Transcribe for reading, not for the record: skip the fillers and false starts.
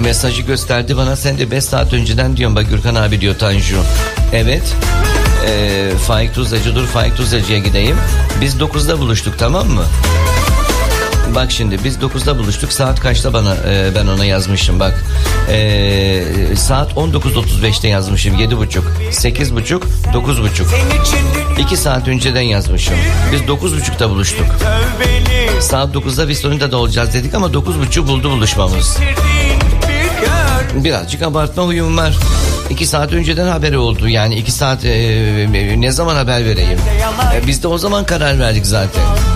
mesajı gösterdi bana. Sen de 5 saat önceden diyorum bak Gürkan abi diyor Tanju. Evet. Faik Tuzlacı, dur Faik Tuzlacı'ya gideyim. Biz 9'da buluştuk, tamam mı? Bak şimdi biz 9'da buluştuk. Saat kaçta bana ben ona yazmışım bak. Saat 19.35'te yazmışım. 7.30, 8.30, 9.30. 2 saat önceden yazmışım. Biz 9.30'da buluştuk. Saat 9'da biz sonunda da olacağız dedik ama 9.30 buldu buluşmamız. Birazcık abartma huyum var. 2 saat önceden haberi oldu. Yani 2 saat ne zaman haber vereyim? Biz de o zaman karar verdik zaten.